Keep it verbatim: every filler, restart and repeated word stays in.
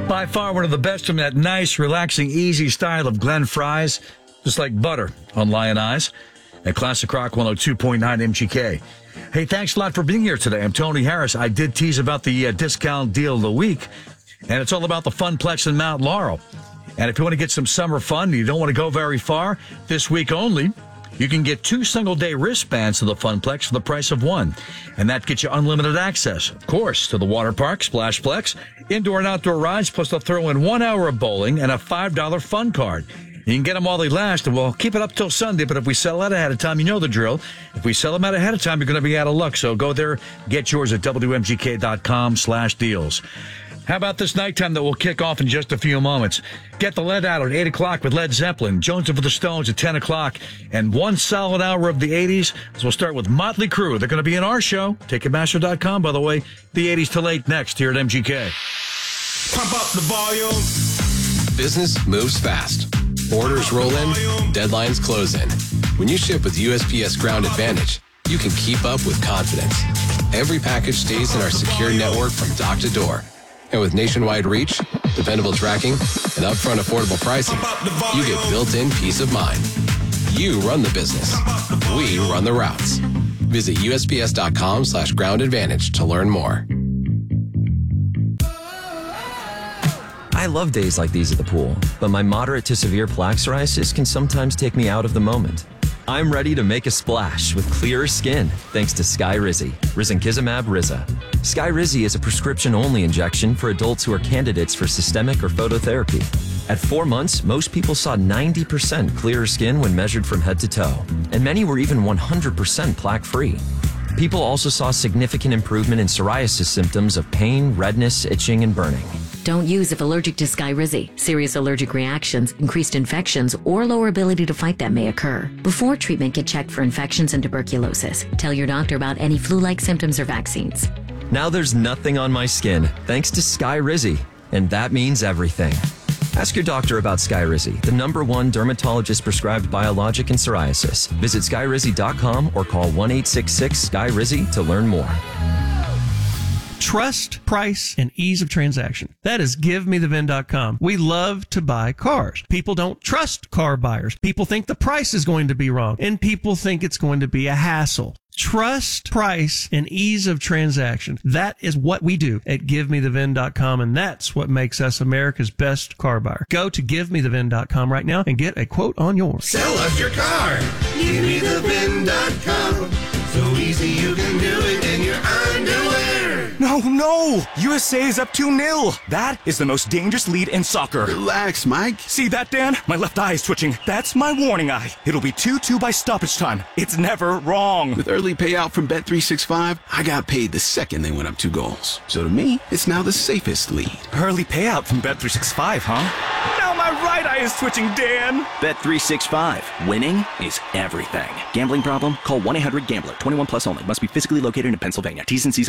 By far one of the best from that nice, relaxing, easy style of Glen fries, just like butter on Lion Eyes at Classic Rock one oh two point nine M G K. Hey, thanks a lot for being here today. I'm Tony Harris. I did tease about the uh, discount deal of the week, and it's all about the Funplex in Mount Laurel. And if you want to get some summer fun and you don't want to go very far, this week only, you can get two single-day wristbands to the Funplex for the price of one. And that gets you unlimited access, of course, to the water park, Splashplex, indoor and outdoor rides, plus they'll throw in one hour of bowling and a five dollar fun card. You can get them while they last, and we'll keep it up till Sunday, but if we sell out ahead of time, you know the drill. If we sell them out ahead of time, you're going to be out of luck. So go there, get yours at W M G K dot com slash deals. How about this nighttime that will kick off in just a few moments? Get the Lead Out at eight o'clock with Led Zeppelin, Jones and for the Stones at ten o'clock, and one solid hour of the eighties. So we'll start with Motley Crue. They're going to be in our show. Ticketmaster dot com, by the way. The eighties till eight next here at M G K. Pump up the volume. Business moves fast. Orders roll in, deadlines close in. When you ship with U S P S Ground Advantage, you can keep up with confidence. Every package stays in our secure network from dock to door. And with nationwide reach, dependable tracking, and upfront affordable pricing, you get built-in peace of mind. You run the business. We run the routes. Visit U S P S dot com slash ground advantage to learn more. I love days like these at the pool, but my moderate to severe plaque psoriasis can sometimes take me out of the moment. I'm ready to make a splash with clearer skin thanks to Skyrizi, Risankizumab Riza. Skyrizi is a prescription-only injection for adults who are candidates for systemic or phototherapy. At four months, most people saw ninety percent clearer skin when measured from head to toe, and many were even one hundred percent plaque-free. People also saw significant improvement in psoriasis symptoms of pain, redness, itching, and burning. Don't use if allergic to Skyrizi. Serious allergic reactions, increased infections, or lower ability to fight them may occur. Before treatment, get checked for infections and tuberculosis. Tell your doctor about any flu-like symptoms or vaccines. Now there's nothing on my skin thanks to Skyrizi, and that means everything. Ask your doctor about Skyrizi, the number one dermatologist-prescribed biologic in psoriasis. Visit Skyrizi dot com or call one eight six six Sky Rizi to learn more. Trust, price, and ease of transaction. That is give me the V I N dot com. We love to buy cars. People don't trust car buyers. People think the price is going to be wrong, and people think it's going to be a hassle. Trust, price, and ease of transaction. That is what we do at give me the V I N dot com, and that's what makes us America's best car buyer. Go to give me the V I N dot com right now and get a quote on yours. Sell us your car. give me the V I N dot com. So easy you can do it in your underwear. No, no! U S A is up two nil. That is the most dangerous lead in soccer. Relax, Mike. See that, Dan? My left eye is twitching. That's my warning eye. It'll be two two by stoppage time. It's never wrong. With early payout from Bet three sixty-five, I got paid the second they went up two goals. So to me, it's now the safest lead. Early payout from Bet three sixty-five, huh? Now my right eye is twitching, Dan. Bet three sixty-five. Winning is everything. Gambling problem? Call one eight hundred gambler. twenty-one plus only. Must be physically located in Pennsylvania. T's and C's